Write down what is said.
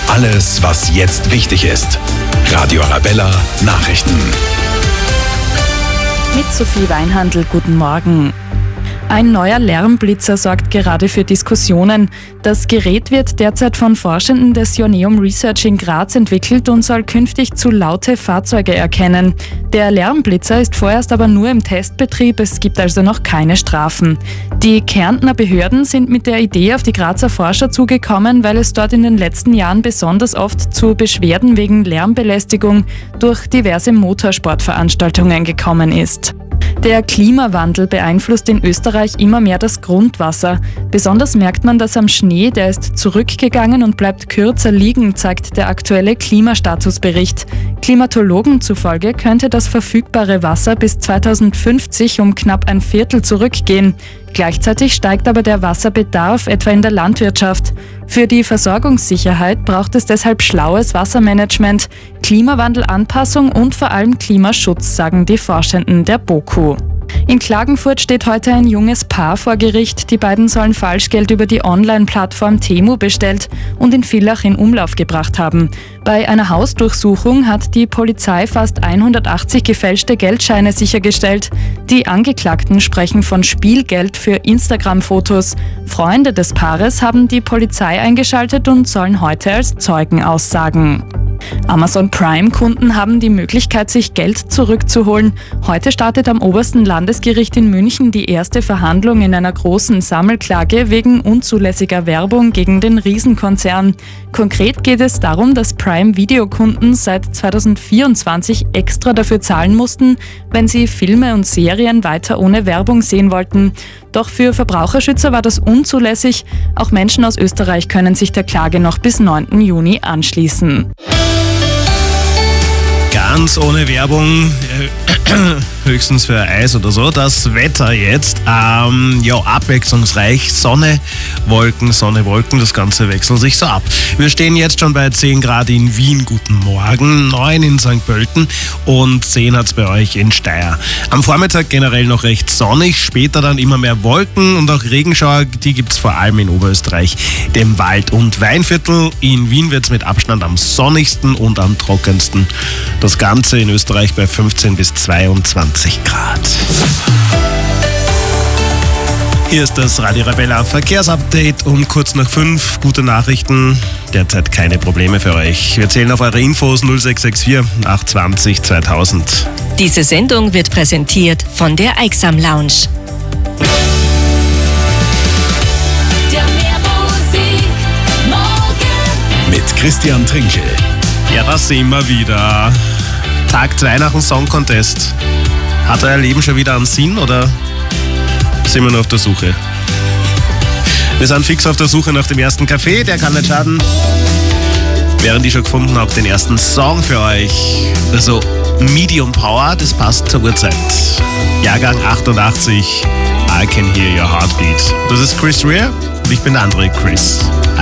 Alles, was jetzt wichtig ist. Radio Arabella Nachrichten. Mit Sophie Weinhandl, guten Morgen. Ein neuer Lärmblitzer sorgt gerade für Diskussionen. Das Gerät wird derzeit von Forschenden des Joanneum Research in Graz entwickelt und soll künftig zu laute Fahrzeuge erkennen. Der Lärmblitzer ist vorerst aber nur im Testbetrieb, es gibt also noch keine Strafen. Die Kärntner Behörden sind mit der Idee auf die Grazer Forscher zugekommen, weil es dort in den letzten Jahren besonders oft zu Beschwerden wegen Lärmbelästigung durch diverse Motorsportveranstaltungen gekommen ist. Der Klimawandel beeinflusst in Österreich immer mehr das Grundwasser. Besonders merkt man das am Schnee, der ist zurückgegangen und bleibt kürzer liegen, zeigt der aktuelle Klimastatusbericht. Klimatologen zufolge könnte das verfügbare Wasser bis 2050 um knapp ein Viertel zurückgehen. Gleichzeitig steigt aber der Wasserbedarf, etwa in der Landwirtschaft. Für die Versorgungssicherheit braucht es deshalb schlaues Wassermanagement, Klimawandelanpassung und vor allem Klimaschutz, sagen die Forschenden der BOKU. In Klagenfurt steht heute ein junges Paar vor Gericht. Die beiden sollen Falschgeld über die Online-Plattform Temu bestellt und in Villach in Umlauf gebracht haben. Bei einer Hausdurchsuchung hat die Polizei fast 180 gefälschte Geldscheine sichergestellt. Die Angeklagten sprechen von Spielgeld für Instagram-Fotos. Freunde des Paares haben die Polizei eingeschaltet und sollen heute als Zeugen aussagen. Amazon Prime-Kunden haben die Möglichkeit, sich Geld zurückzuholen. Heute startet am obersten Landesgericht in München die erste Verhandlung in einer großen Sammelklage wegen unzulässiger Werbung gegen den Riesenkonzern. Konkret geht es darum, dass Prime-Video-Kunden seit 2024 extra dafür zahlen mussten, wenn sie Filme und Serien weiter ohne Werbung sehen wollten. Doch für Verbraucherschützer war das unzulässig. Auch Menschen aus Österreich können sich der Klage noch bis 9. Juni anschließen. Ganz ohne Werbung, höchstens für Eis oder so. Das Wetter jetzt, abwechslungsreich. Sonne, Wolken, das Ganze wechselt sich so ab. Wir stehen jetzt schon bei 10 Grad in Wien, guten Morgen, 9 in St. Pölten und 10 hat es bei euch in Steyr. Am Vormittag generell noch recht sonnig, später dann immer mehr Wolken und auch Regenschauer, die gibt es vor allem in Oberösterreich, dem Wald- und Weinviertel. In Wien wird es mit Abstand am sonnigsten und am trockensten. Das Ganze in Österreich bei 15 bis 22 Grad. Hier ist das Radio Arabella Verkehrsupdate um kurz nach 5. Gute Nachrichten, derzeit keine Probleme für euch. Wir zählen auf eure Infos 0664 820 2000. Diese Sendung wird präsentiert von der Eiksam Lounge. Mit Christian Trinkel. Ja, das sehen wir wieder. Tag 2 nach dem Song Contest. Hat euer Leben schon wieder einen Sinn oder sind wir nur auf der Suche? Wir sind fix auf der Suche nach dem ersten Kaffee, der kann nicht schaden. Während ich schon gefunden habe, den ersten Song für euch. Also Medium Power, das passt zur Uhrzeit. Jahrgang 88, I Can Hear Your Heartbeat. Das ist Chris Rea und ich bin der andere Chris.